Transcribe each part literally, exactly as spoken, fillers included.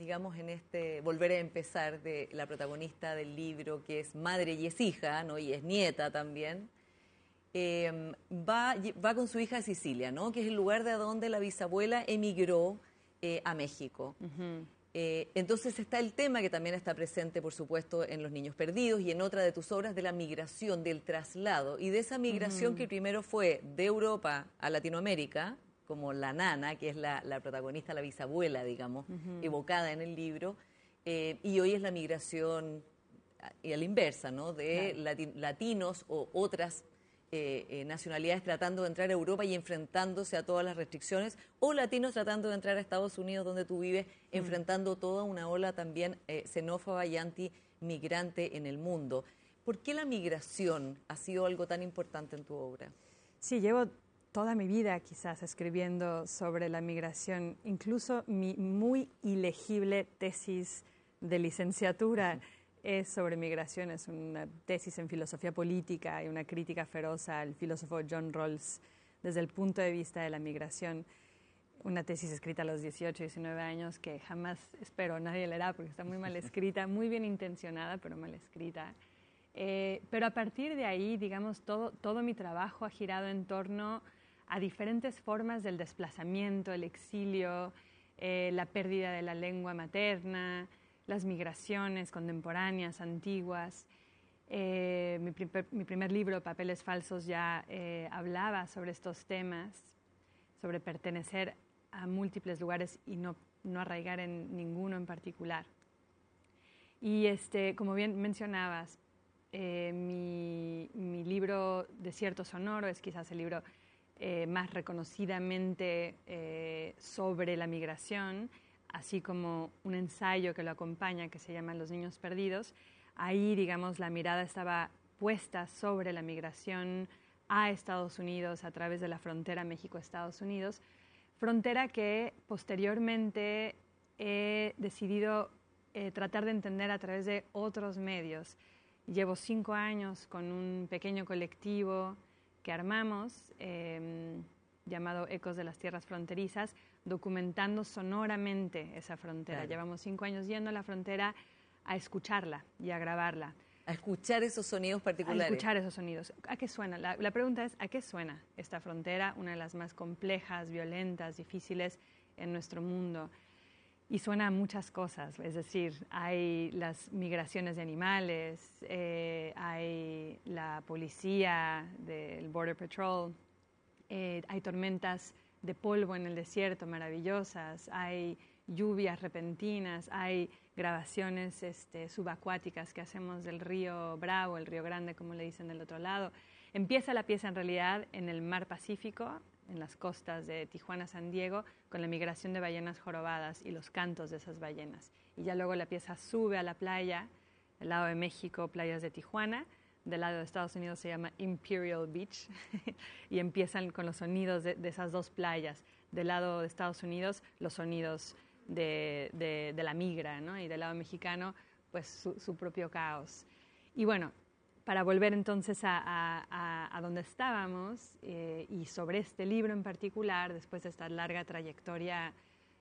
digamos, en este volver a empezar de la protagonista del libro, que es madre y es hija, ¿no? Y es nieta también. Eh, va, va con su hija a Sicilia, ¿no? Que es el lugar de donde la bisabuela emigró eh, a México. Uh-huh. Eh, entonces está el tema que también está presente, por supuesto, en Los Niños Perdidos y en otra de tus obras, de la migración, del traslado, y de esa migración uh-huh. que primero fue de Europa a Latinoamérica, como la nana, que es la, la protagonista, la bisabuela, digamos, uh-huh. evocada en el libro, eh, y hoy es la migración a, a la inversa, ¿no? De claro. lati- latinos o otras Eh, eh, nacionalidades tratando de entrar a Europa y enfrentándose a todas las restricciones, o latinos tratando de entrar a Estados Unidos, donde tú vives, mm. enfrentando toda una ola también eh, xenófoba y antimigrante en el mundo. ¿Por qué la migración ha sido algo tan importante en tu obra? Sí, llevo toda mi vida quizás escribiendo sobre la migración, incluso mi muy ilegible tesis de licenciatura. Uh-huh. Es sobre migración, es una tesis en filosofía política y una crítica feroz al filósofo John Rawls desde el punto de vista de la migración. Una tesis escrita a los dieciocho, diecinueve años que jamás, espero, nadie leerá porque está muy mal escrita, muy bien intencionada, pero mal escrita. Eh, pero a partir de ahí, digamos, todo, todo mi trabajo ha girado en torno a diferentes formas del desplazamiento, el exilio, eh, la pérdida de la lengua materna, las migraciones contemporáneas, antiguas. Eh, mi, primer, mi primer libro, Papeles Falsos, ya eh, hablaba sobre estos temas, sobre pertenecer a múltiples lugares y no, no arraigar en ninguno en particular. Y este, como bien mencionabas, eh, mi, mi libro Desierto Sonoro es quizás el libro eh, más reconocidamente eh, sobre la migración, así como un ensayo que lo acompaña que se llama Los Niños Perdidos. Ahí, digamos, la mirada estaba puesta sobre la migración a Estados Unidos a través de la frontera México-Estados Unidos, frontera que posteriormente he decidido eh, tratar de entender a través de otros medios. Llevo cinco años con un pequeño colectivo que armamos, eh, llamado Ecos de las Tierras Fronterizas, documentando sonoramente esa frontera. Claro. Llevamos cinco años yendo a la frontera a escucharla y a grabarla. A escuchar esos sonidos particulares. A escuchar esos sonidos. ¿A qué suena? La, la pregunta es, ¿a qué suena esta frontera? Una de las más complejas, violentas, difíciles en nuestro mundo. Y suena a muchas cosas. Es decir, hay las migraciones de animales, eh, hay la policía del Border Patrol, eh, hay tormentas de polvo en el desierto maravillosas, hay lluvias repentinas, hay grabaciones este, subacuáticas que hacemos del río Bravo, el río Grande, como le dicen del otro lado. Empieza la pieza en realidad en el mar Pacífico, en las costas de Tijuana, San Diego, con la migración de ballenas jorobadas y los cantos de esas ballenas. Y ya luego la pieza sube a la playa, del lado de México, playas de Tijuana, del lado de Estados Unidos se llama Imperial Beach, y empiezan con los sonidos de, de esas dos playas. Del lado de Estados Unidos, los sonidos de, de, de la migra, ¿no? Y del lado mexicano, pues su, su propio caos. Y bueno, para volver entonces a, a, a, a donde estábamos, eh, y sobre este libro en particular, después de esta larga trayectoria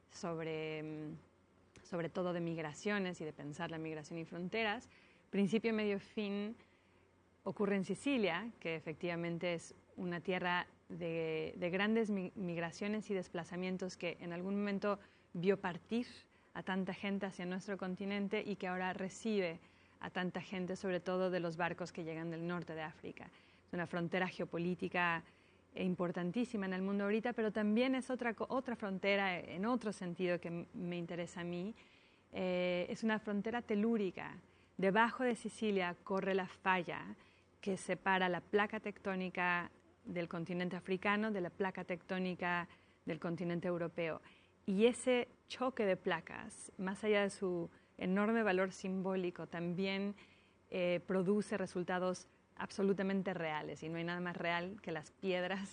sobre, sobre todo de migraciones y de pensar la migración y fronteras, principio, medio, fin, ocurre en Sicilia, que efectivamente es una tierra de, de grandes migraciones y desplazamientos que en algún momento vio partir a tanta gente hacia nuestro continente y que ahora recibe a tanta gente, sobre todo de los barcos que llegan del norte de África. Es una frontera geopolítica importantísima en el mundo ahorita, pero también es otra, otra frontera en otro sentido que me interesa a mí. Eh, es una frontera telúrica. Debajo de Sicilia corre la falla que separa la placa tectónica del continente africano de la placa tectónica del continente europeo. Y ese choque de placas, más allá de su enorme valor simbólico, también eh, produce resultados absolutamente reales, y no hay nada más real que las piedras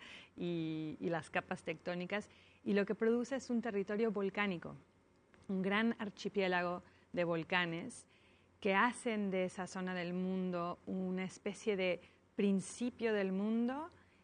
y, y las capas tectónicas, y lo que produce es un territorio volcánico, un gran archipiélago de volcanes que hacen de esa zona del mundo una especie de principio del mundo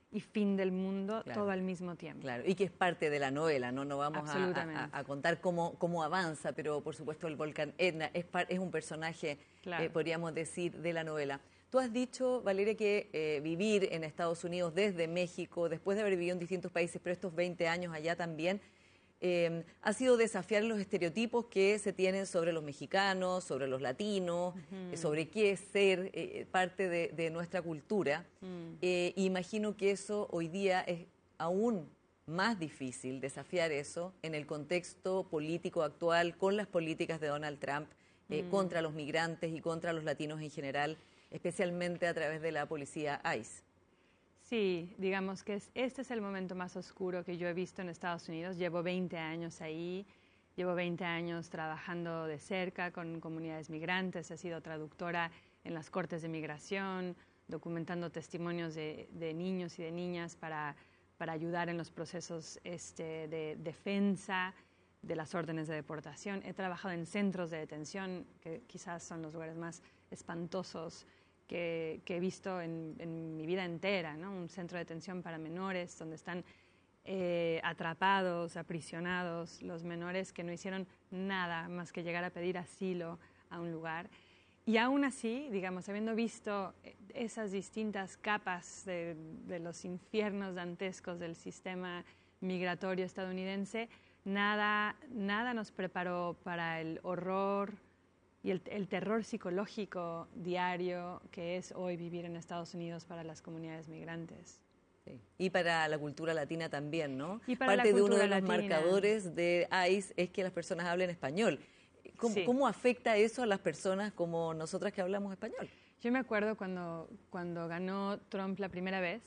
y fin del mundo, claro, todo al mismo tiempo. Claro, y que es parte de la novela, ¿no? No vamos a, a, a contar cómo, cómo avanza, pero por supuesto el volcán Etna es, par, es un personaje, claro, eh, podríamos decir, de la novela. Tú has dicho, Valeria, que eh, vivir en Estados Unidos desde México, después de haber vivido en distintos países, pero estos veinte años allá también, eh, ha sido desafiar los estereotipos que se tienen sobre los mexicanos, sobre los latinos, uh-huh, eh, sobre qué es ser eh, parte de, de nuestra cultura. Uh-huh. Eh, imagino que eso hoy día es aún más difícil, desafiar eso en el contexto político actual, con las políticas de Donald Trump eh, uh-huh, contra los migrantes y contra los latinos en general, especialmente a través de la policía ICE. Sí, digamos que es, este es el momento más oscuro que yo he visto en Estados Unidos. Llevo veinte años ahí, llevo veinte años trabajando de cerca con comunidades migrantes, he sido traductora en las cortes de migración, documentando testimonios de, de niños y de niñas para, para ayudar en los procesos este, de defensa de las órdenes de deportación. He trabajado en centros de detención, que quizás son los lugares más espantosos Que, que he visto en, en mi vida entera, ¿no? Un centro de detención para menores donde están eh, atrapados, aprisionados los menores que no hicieron nada más que llegar a pedir asilo a un lugar. Y aún así, digamos, habiendo visto esas distintas capas de, de los infiernos dantescos del sistema migratorio estadounidense, nada, nada nos preparó para el horror y el, el terror psicológico diario que es hoy vivir en Estados Unidos para las comunidades migrantes. Sí. Y para la cultura latina también, ¿no? Y para Parte la de uno de los latina. marcadores de ICE es que las personas hablen español. ¿Cómo, sí. ¿Cómo afecta eso a las personas como nosotras que hablamos español? Yo me acuerdo cuando, cuando ganó Trump la primera vez,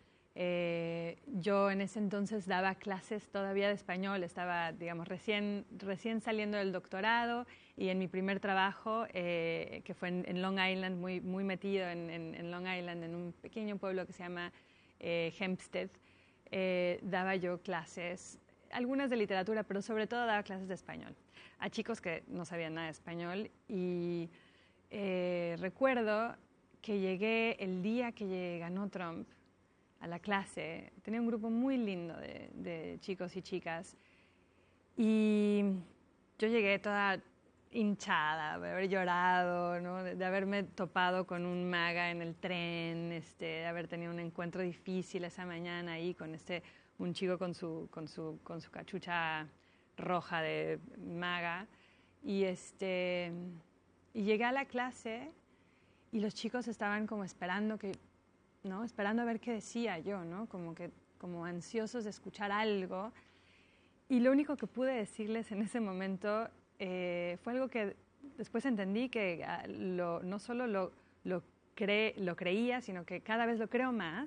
eh, yo en ese entonces daba clases todavía de español, estaba, digamos, recién, recién saliendo del doctorado y en mi primer trabajo, eh, que fue en, en Long Island, muy, muy metido en, en, en Long Island, en un pequeño pueblo que se llama eh, Hempstead, eh, daba yo clases, algunas de literatura, pero sobre todo daba clases de español, a chicos que no sabían nada de español. Y eh, recuerdo que llegué el día que ganó Trump a la clase, tenía un grupo muy lindo de, de chicos y chicas, y yo llegué toda hinchada, de haber llorado, ¿no? de, de haberme topado con un maga en el tren, este, de haber tenido un encuentro difícil esa mañana ahí con este, un chico con su, con su, con su cachucha roja de maga, y, este, y llegué a la clase y los chicos estaban como esperando que ¿no? esperando a ver qué decía yo, ¿no? Como que como ansiosos de escuchar algo. Y lo único que pude decirles en ese momento eh, fue algo que después entendí que uh, lo, no solo lo, lo, cre, lo creía, sino que cada vez lo creo más.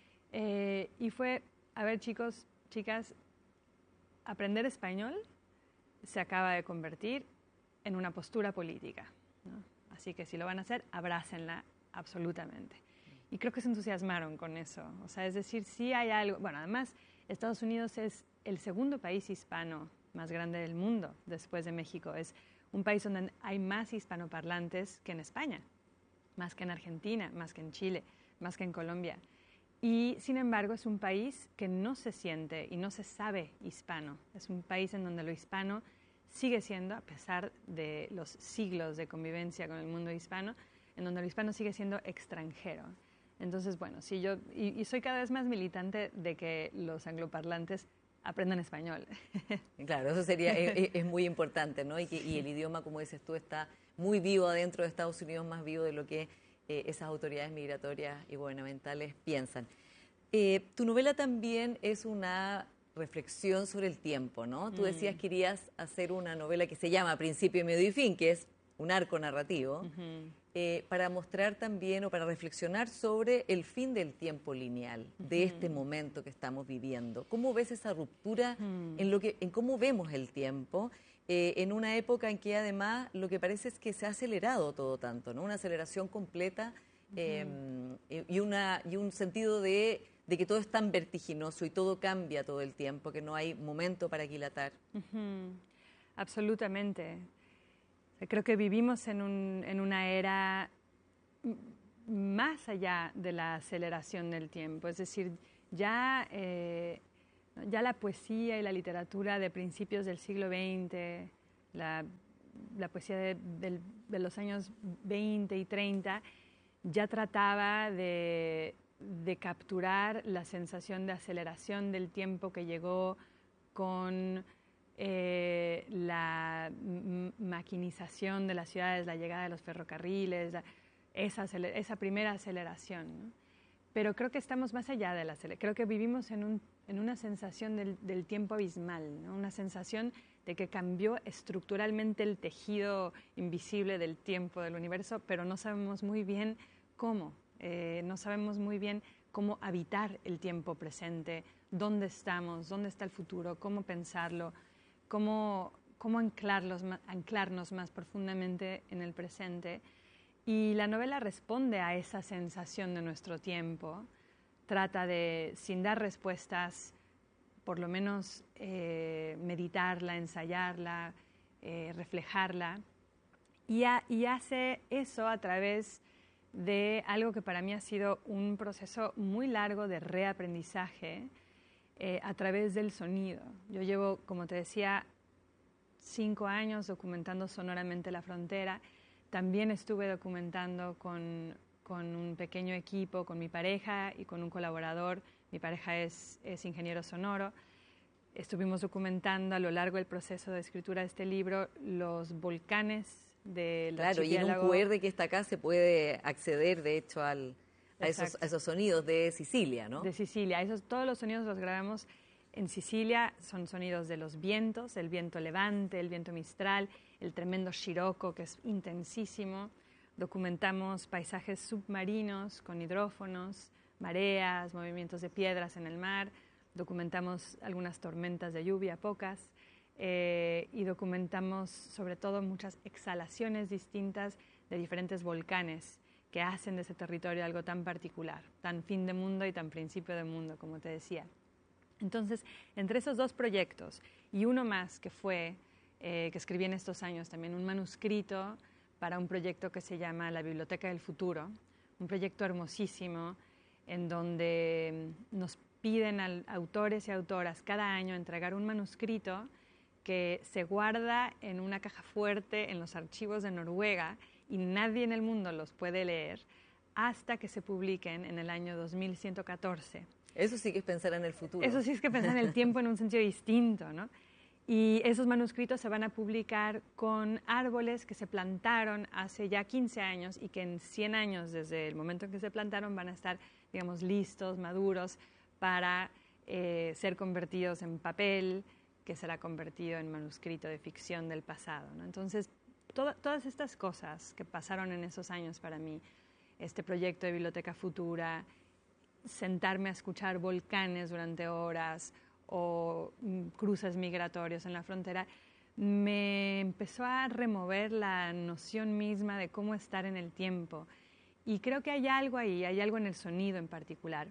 Eh, y fue, a ver, chicos, chicas, aprender español se acaba de convertir en una postura política, ¿no? Así que si lo van a hacer, abrácenla absolutamente. Y creo que se entusiasmaron con eso. O sea, es decir, sí hay algo... Bueno, además, Estados Unidos es el segundo país hispano más grande del mundo, después de México. Es un país donde hay más hispanoparlantes que en España, más que en Argentina, más que en Chile, más que en Colombia. Y, sin embargo, es un país que no se siente y no se sabe hispano. Es un país en donde lo hispano sigue siendo, a pesar de los siglos de convivencia con el mundo hispano, en donde lo hispano sigue siendo extranjero. Entonces, bueno, sí, yo y, y soy cada vez más militante de que los angloparlantes aprendan español. Claro, eso sería, es, es muy importante, ¿no? Y, que, y el idioma, como dices tú, está muy vivo adentro de Estados Unidos, más vivo de lo que eh, esas autoridades migratorias y gubernamentales piensan. Eh, tu novela también es una reflexión sobre el tiempo, ¿no? Mm. Tú decías que querías hacer una novela que se llama Principio, Medio y Fin, que es un arco narrativo, uh-huh. eh, para mostrar también o para reflexionar sobre el fin del tiempo lineal, uh-huh. de este momento que estamos viviendo. ¿Cómo ves esa ruptura uh-huh. en, lo que, en cómo vemos el tiempo, eh, en una época en que además lo que parece es que se ha acelerado todo tanto, ¿no? Una aceleración completa eh, uh-huh. y, una, y un sentido de, de que todo es tan vertiginoso y todo cambia todo el tiempo, que no hay momento para aquilatar? Uh-huh. Absolutamente. Creo que vivimos en, un, en una era más allá de la aceleración del tiempo. Es decir, ya, eh, ya la poesía y la literatura de principios del siglo veinte, la, la poesía de, de, de los años veinte y treinta, ya trataba de, de capturar la sensación de aceleración del tiempo que llegó con eh, la maquinización de las ciudades, la llegada de los ferrocarriles, la, esa, esa primera aceleración, ¿no? Pero creo que estamos más allá de la aceleración. Creo que vivimos en, un, en una sensación del, del tiempo abismal, ¿no? Una sensación de que cambió estructuralmente el tejido invisible del tiempo del universo, pero no sabemos muy bien cómo. Eh, no sabemos muy bien cómo habitar el tiempo presente, dónde estamos, dónde está el futuro, cómo pensarlo, cómo, cómo anclarlos, anclarnos más profundamente en el presente. Y la novela responde a esa sensación de nuestro tiempo, trata de, sin dar respuestas, por lo menos eh, meditarla, ensayarla, eh, reflejarla, y, a, y hace eso a través de algo que para mí ha sido un proceso muy largo de reaprendizaje eh, a través del sonido. Yo llevo, como te decía, cinco años documentando sonoramente la frontera. También estuve documentando con, con un pequeño equipo, con mi pareja y con un colaborador. Mi pareja es, es ingeniero sonoro. Estuvimos documentando a lo largo del proceso de escritura de este libro los volcanes del Claro, y en un Q R que está acá se puede acceder, de hecho, al, a, esos, a esos sonidos de Sicilia, ¿no? De Sicilia. Esos, todos los sonidos los grabamos en Sicilia. Son sonidos de los vientos, el viento levante, el viento mistral, el tremendo Scirocco, que es intensísimo. Documentamos paisajes submarinos con hidrófonos, mareas, movimientos de piedras en el mar. Documentamos algunas tormentas de lluvia, pocas. Eh, y documentamos sobre todo muchas exhalaciones distintas de diferentes volcanes que hacen de ese territorio algo tan particular, tan fin de mundo y tan principio de mundo, como te decía. Entonces, entre esos dos proyectos y uno más que fue, eh, que escribí en estos años también, un manuscrito para un proyecto que se llama La Biblioteca del Futuro, un proyecto hermosísimo en donde nos piden a autores y autoras cada año entregar un manuscrito que se guarda en una caja fuerte en los archivos de Noruega y nadie en el mundo los puede leer hasta que se publiquen en el año dos mil ciento catorce. Eso sí que es pensar en el futuro. Eso sí es que pensar en el tiempo en un sentido distinto, ¿no? Y esos manuscritos se van a publicar con árboles que se plantaron hace ya quince años y que en cien años desde el momento en que se plantaron van a estar, digamos, listos, maduros para eh, ser convertidos en papel, que será convertido en manuscrito de ficción del pasado, ¿no? Entonces, to todas estas cosas que pasaron en esos años para mí, este proyecto de Biblioteca Futura, sentarme a escuchar volcanes durante horas o mm, cruces migratorios en la frontera, me empezó a remover la noción misma de cómo estar en el tiempo. Y creo que hay algo ahí, hay algo en el sonido en particular,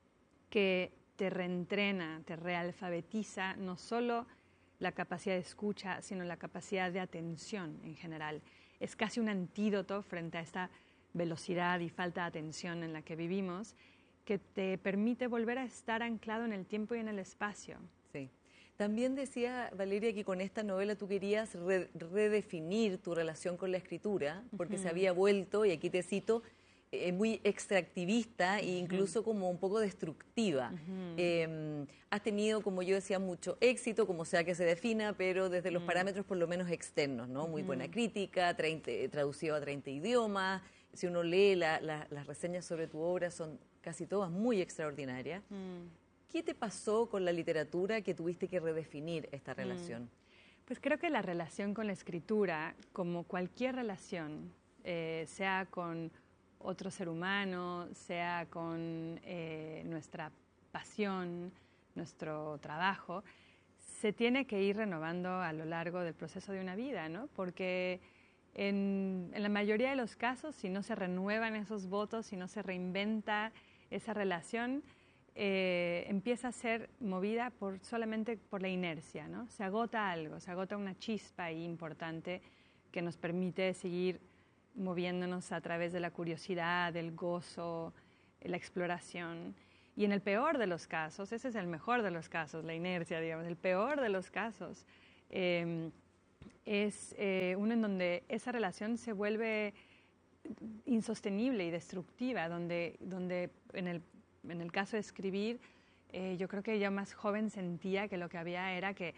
que te reentrena, te realfabetiza no solo la capacidad de escucha, sino la capacidad de atención en general. Es casi un antídoto frente a esta velocidad y falta de atención en la que vivimos, que te permite volver a estar anclado en el tiempo y en el espacio. Sí. También decía Valeria que con esta novela tú querías re redefinir tu relación con la escritura, porque uh-huh. se había vuelto, y aquí te cito, Eh, muy extractivista e incluso uh-huh. como un poco destructiva. Uh-huh. eh, has tenido, como yo decía, mucho éxito, como sea que se defina, pero desde los uh-huh. parámetros por lo menos externos, ¿no? Muy uh-huh. buena crítica, treinta, traducido a treinta idiomas. Si uno lee la, la, las reseñas sobre tu obra, son casi todas muy extraordinarias. Uh-huh. ¿Qué te pasó con la literatura que tuviste que redefinir esta relación? Uh-huh. Pues creo que la relación con la escritura, como cualquier relación, eh, sea con otro ser humano, sea con eh, nuestra pasión, nuestro trabajo, se tiene que ir renovando a lo largo del proceso de una vida, ¿no? Porque en, en la mayoría de los casos, si no se renuevan esos votos, si no se reinventa esa relación, eh, empieza a ser movida por, solamente por la inercia, ¿no? Se agota algo, se agota una chispa ahí importante que nos permite seguir moviéndonos a través de la curiosidad, el gozo, la exploración. Y en el peor de los casos, ese es el mejor de los casos, la inercia, digamos, el peor de los casos, eh, es eh, uno en donde esa relación se vuelve insostenible y destructiva, donde, donde en, el, en el caso de escribir, eh, yo creo que yo más joven sentía que lo que había era que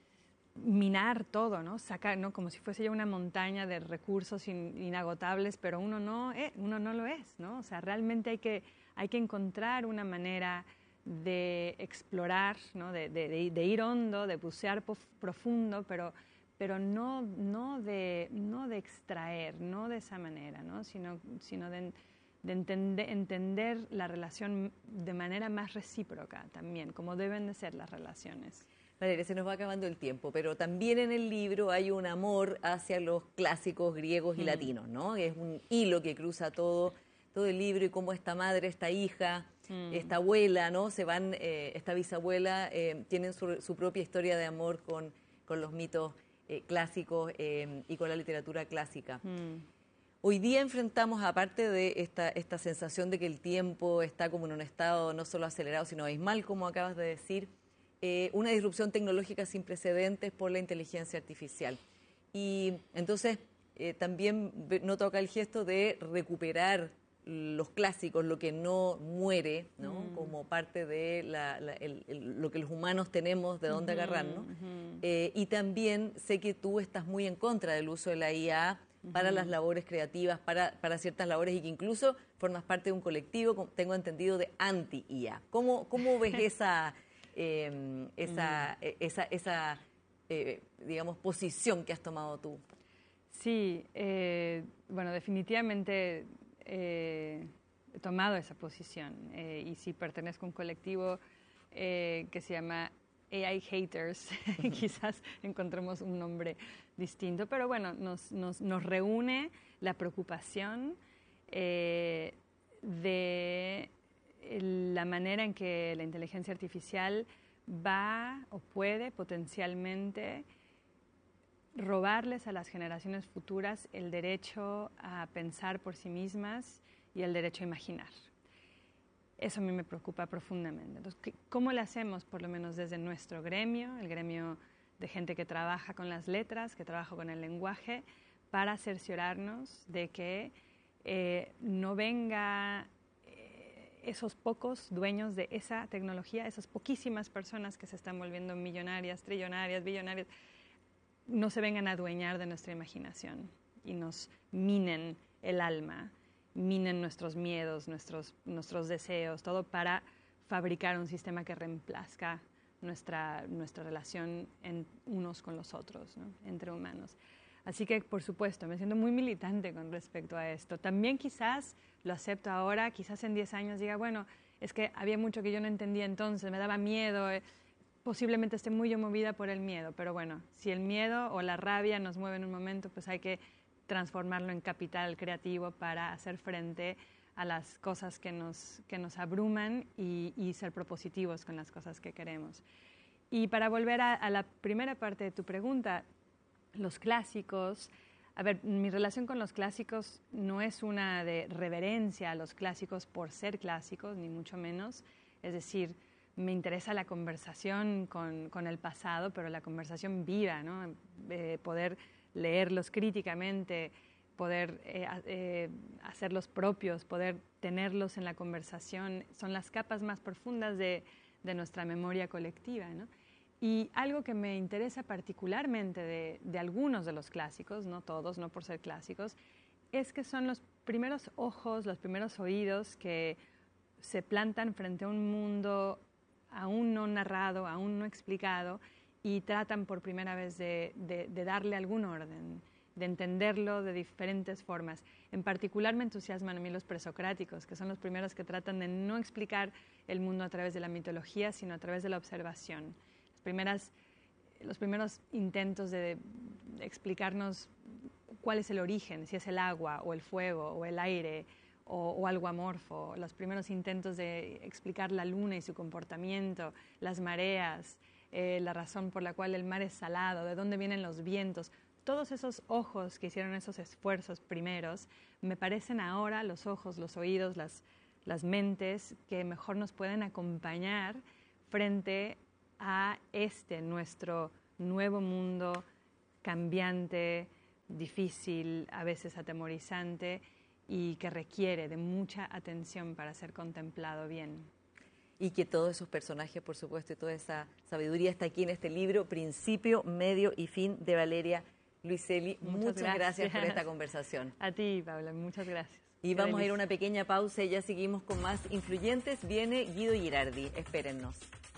minar todo, ¿no? Sacar, ¿no? Como si fuese ya una montaña de recursos in, inagotables, pero uno no, eh, uno no lo es, ¿no? O sea, realmente hay que, hay que encontrar una manera de explorar, ¿no? de, de, de ir hondo, de bucear profundo, pero, pero no, no, de, no de extraer, no de esa manera, ¿no? Sino, sino de, de entender, entender la relación de manera más recíproca también, como deben de ser las relaciones. Valeria, se nos va acabando el tiempo, pero también en el libro hay un amor hacia los clásicos griegos y mm. latinos, ¿no? Es un hilo que cruza todo, todo el libro y cómo esta madre, esta hija, mm. esta abuela, ¿no? Se van, eh, esta bisabuela, eh, tienen su, su propia historia de amor con, con los mitos eh, clásicos eh, y con la literatura clásica. Mm. Hoy día enfrentamos, aparte de esta, esta sensación de que el tiempo está como en un estado no solo acelerado, sino abismal, como acabas de decir, Eh, una disrupción tecnológica sin precedentes por la inteligencia artificial. Y entonces eh, también no toca el gesto de recuperar los clásicos, lo que no muere, ¿no? Mm. Como parte de la, la, el, el, lo que los humanos tenemos de dónde uh-huh, agarrarnos. Uh-huh. Eh, y también sé que tú estás muy en contra del uso de la I A para uh-huh. las labores creativas, para, para ciertas labores, y que incluso formas parte de un colectivo, tengo entendido, de anti-I A. ¿Cómo, cómo ves esa... Eh, esa, mm. esa, esa eh, digamos, posición que has tomado tú? Sí, eh, bueno, definitivamente eh, he tomado esa posición eh, y sí pertenezco a un colectivo eh, que se llama A I Haters, quizás encontremos un nombre distinto, pero bueno, nos, nos, nos reúne la preocupación eh, de la manera en que la inteligencia artificial va o puede potencialmente robarles a las generaciones futuras el derecho a pensar por sí mismas y el derecho a imaginar. Eso a mí me preocupa profundamente. Entonces, ¿cómo le hacemos, por lo menos desde nuestro gremio, el gremio de gente que trabaja con las letras, que trabaja con el lenguaje, para cerciorarnos de que eh, no venga esos pocos dueños de esa tecnología, esas poquísimas personas que se están volviendo millonarias, trillonarias, billonarias, no se vengan a adueñar de nuestra imaginación y nos minen el alma, minen nuestros miedos, nuestros, nuestros deseos, todo para fabricar un sistema que reemplazca nuestra, nuestra relación en unos con los otros, ¿no? Entre humanos. Así que, por supuesto, me siento muy militante con respecto a esto. También quizás lo acepto ahora, quizás en diez años diga, bueno, es que había mucho que yo no entendía entonces, me daba miedo, eh, posiblemente esté muy yo movida por el miedo, pero bueno, si el miedo o la rabia nos mueve en un momento, pues hay que transformarlo en capital creativo para hacer frente a las cosas que nos, que nos abruman y, y ser propositivos con las cosas que queremos. Y para volver a, a la primera parte de tu pregunta, los clásicos, a ver, mi relación con los clásicos no es una de reverencia a los clásicos por ser clásicos, ni mucho menos. Es decir, me interesa la conversación con, con el pasado, pero la conversación viva, ¿no? Eh, poder leerlos críticamente, poder eh, eh, hacerlos propios, poder tenerlos en la conversación, son las capas más profundas de, de nuestra memoria colectiva, ¿no? Y algo que me interesa particularmente de, de algunos de los clásicos, no todos, no por ser clásicos, es que son los primeros ojos, los primeros oídos que se plantan frente a un mundo aún no narrado, aún no explicado, y tratan por primera vez de, de, de darle algún orden, de entenderlo de diferentes formas. En particular me entusiasman a mí los presocráticos, que son los primeros que tratan de no explicar el mundo a través de la mitología, sino a través de la observación. Primeras, los primeros intentos de, de explicarnos cuál es el origen, si es el agua o el fuego o el aire o, o algo amorfo, los primeros intentos de explicar la luna y su comportamiento, las mareas, eh, la razón por la cual el mar es salado, de dónde vienen los vientos, todos esos ojos que hicieron esos esfuerzos primeros, me parecen ahora los ojos, los oídos, las, las mentes que mejor nos pueden acompañar frente a este nuestro nuevo mundo cambiante, difícil, a veces atemorizante y que requiere de mucha atención para ser contemplado bien. Y que todos esos personajes, por supuesto, y toda esa sabiduría está aquí en este libro, Principio, Medio y Fin, de Valeria Luiselli. Muchas, muchas gracias. gracias por esta conversación. A ti, Paula, muchas gracias. Y Qué vamos delicia. a ir a una pequeña pausa y ya seguimos con más influyentes. Viene Guido Girardi, espérennos.